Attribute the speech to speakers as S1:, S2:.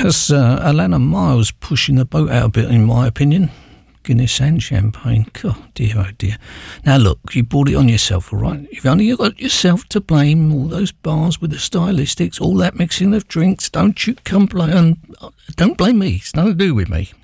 S1: That's Alana Miles pushing the boat out a bit, in my opinion. Guinness and champagne. God, dear, oh dear. Now look, you brought it on yourself, all right? You've only got yourself to blame. All those bars with the stylistics, all that mixing of drinks. Don't you complain. Don't blame me. It's nothing to do with me.